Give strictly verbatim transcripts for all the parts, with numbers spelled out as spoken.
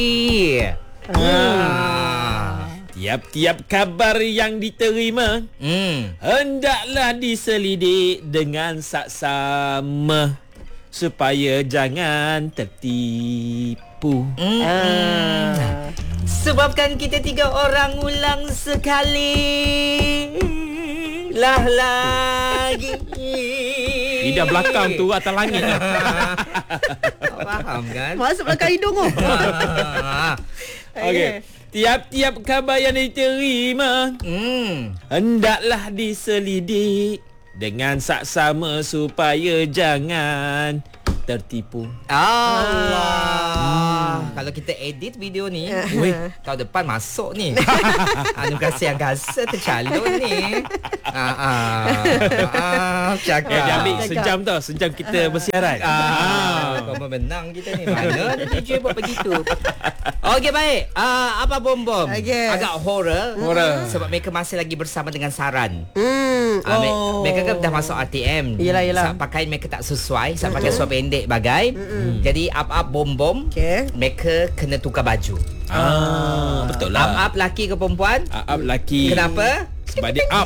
Ah. Tiap-tiap kabar yang diterima Hmm. hendaklah diselidik dengan saksama supaya jangan tertipu. Hmm. Ah. Sebabkan kita tiga orang ulang sekali lah lagi. Lidah belakang tu atas langit. Faham kan? Masuk belakang hidung tu. Okey. Tiap-tiap kabar yang diterima Hmm. hendaklah diselidik dengan saksama supaya jangan tertipu. Allah. Hmm. Kalau kita edit video ni, weh, tahun depan masuk ni. Anugerah Angkasa tercalon ni. Ah ah. Ah, cakap. Eh, dia ambil sejam tau, sejam kita bersiaran. Ah, kau menang kita ni. Mana ada D J buat begitu. Okey, baik. Ah, apa bom-bom? Okey. Agak horror. Horror. Sebab mereka masih lagi bersama dengan Saran. Hmm. Ah, me- Oh. mereka kan dah masuk R T M. Yelah, yelah. Saat pakaian mereka tak sesuai, saat pakai seluar pendek bagai. Mm-mm. Jadi up-up bom-bom, Okey. mereka kena tukar baju. Ah, betul lah. Up-up lelaki ke perempuan? Up lelaki. Kenapa? Sebab dia up.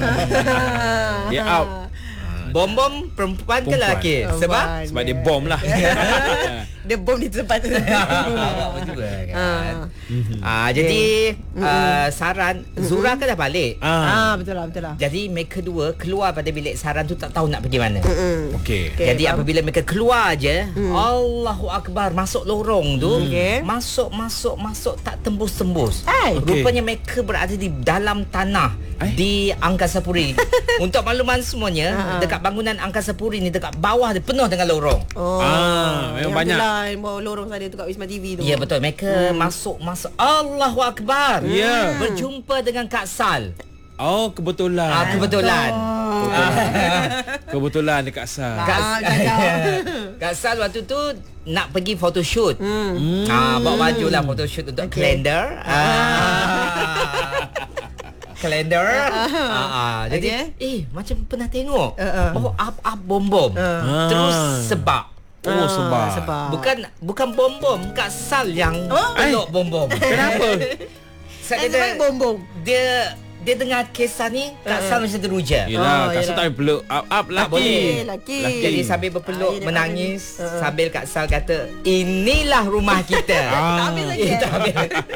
Dia up. Bom-bom perempuan ke Perempuan. lelaki? Sebab? Sebab dia bom lah. Dia bom di tempat tu. Awak juga kan. Ah, jadi uh, Saran, Zura kan dah balik. Ah. Ah, betul lah, betul lah. Jadi mereka dua keluar pada bilik Saran tu tak tahu nak pergi mana. Hmm. Okey. Okey, Jadi faham. apabila mereka keluar je, Allahu Akbar, masuk lorong tu. Okey. Masuk, masuk, masuk tak tembus-tembus. Hai. Okey. Rupanya mereka berada di dalam tanah Eh? di Angkasa Puri. Untuk makluman semuanya, Ha-ha. dekat bangunan Angkasa Puri ni, dekat bawah dia penuh dengan lorong. Oh. Ah, memang yang banyak. tu lah, yang bawa lorong sana tu kat Wisma T V tu. Ya, betul. Mereka masuk, masuk. Allahu Akbar. Ya. Berjumpa dengan Kak Sal. Oh, kebetulan. Ah, kebetulan. Kebetulan dekat Sal. Kak, Ah, jajah. Kak Sal waktu tu nak pergi photoshoot. Hmm. Ah, bawa baju lah photoshoot untuk Okay. kalender. Ah. Kalender. Ah, ah. Jadi, Okay. eh macam pernah tengok. Uh, uh. Oh, up-up bom-bom. Uh. Terus Ah. sebab. Oh, sebab. sebab. Bukan bukan bom-bom, Kak Sal yang Oh. peluk bom-bom. Kenapa? Saya Eh, sebab bom-bom. dia dia dengar kisah ni, Kak Sal macam teruja. Yelah, Oh, Kak Sal yelah. tak boleh peluk up-up Tak lelaki. boleh. Eh, lelaki. Jadi sambil berpeluk, Ah, dia menangis, nak pergi. sambil Kak Sal kata, inilah rumah kita. Ah. Tak habis lagi. Eh, eh? tak habis.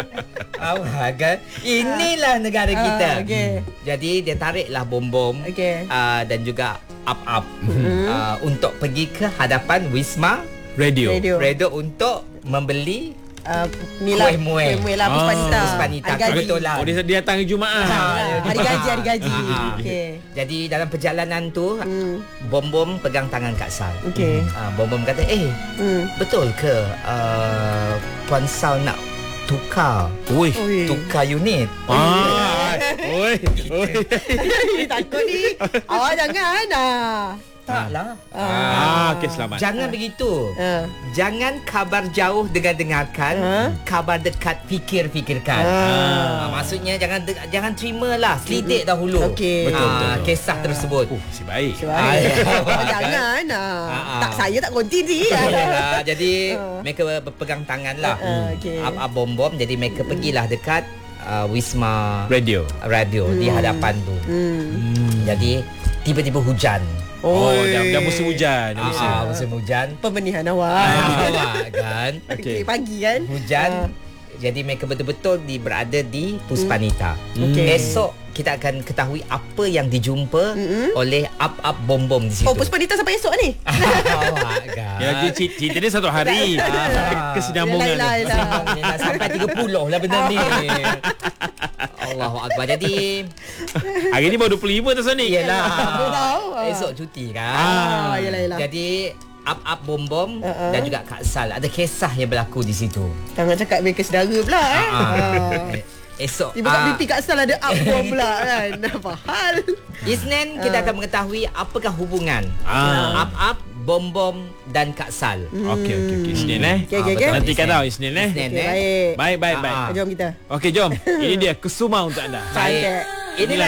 Awak kan? Inilah negara Ah, kita. okey. Jadi dia tariklah bom-bom Okey. uh, dan juga up-up uh, untuk pergi ke hadapan Wisma Radio. Radio. Radio untuk membeli Uh, ni lah. Kuih-muih. Kuih-muih lah. Puspanita. Ah. Puspanita. Hari gaji. Kebetulan. Oh, dia, dia datang hari Jumaat. Ah, hari gaji, hari gaji. Ah. Okey. Jadi dalam perjalanan tu, Hmm. bom-bom pegang tangan Kak Sal. Okey. Uh, bom-bom kata, eh, Hmm. betul ke uh, Puan Sal nak tukar Oi. Ui. tukar unit? Ah. Oi. Oi. Takut ni. Awak jangan. Ah. Taklah. Ah, okey, selamat. Jangan begitu. Ah. Jangan kabar jauh dengar-dengarkan, Ha? kabar dekat fikir-fikirkan. Ah. Ah, maksudnya jangan de- jangan terimalah, selidik dahulu. Okey. Betul, Ah, betul, betul. kisah tersebut. Oh, si baik. Cuba. Ah. Jangan. Ah. Ah. Tak, saya tak konti ni. Yalah, jadi Ah. mereka berpegang tangan lah. Ah, okey. Up-up bom-bom. Jadi mereka pergilah dekat uh, Wisma Radio. Radio di hadapan tu. Hmm. Jadi tiba-tiba hujan. Oh, Oi. dah, dah musim hujan. Dah musim. Ah, musim hujan. Pemenihan awak. Ah, awak kan. Okey, Okey. pagi kan? Hujan. Ah. Jadi mereka betul-betul di berada di Puspanita. Okey. Esok kita akan ketahui apa yang dijumpa Mm-mm. oleh up-up bom-bom di situ. Oh, Puspanita sampai esok ni? Awak kan. Ya, dia cerita, cerita dia satu hari. Ah. Kesinambungan. Yelah, yelah, yelah. Ni nak sampai tiga puluh lah benda ni. Allahu Akbar. Jadi Hari ni baru dua puluh lima tu Sonic. Yelah, Apa tahu. Ah. esok cuti kan. Ah, yelah, yelah. Jadi up-up bom-bom Uh-uh. dan juga Kak Sal, ada kisah yang berlaku di situ. Jangan cakap mereka saudara pula eh. Ah. Ah. Esok Ibu kat ah, B P Kak Sal ada up bom pula kan. Apa hal? Isnin kita akan mengetahui apakah hubungan Ah. up-up, bom-bom dan Kak Sal. Okey, okey, okey. Isnin eh. Okey, okey, Ah, okey. betul. Nantikan tau Isnin eh. Isnin Okey, eh. baik. Baik, baik, baik. Ah. Jom kita. Okey, jom. Ini dia kesuma untuk anda. Baik. Cantik. Inilah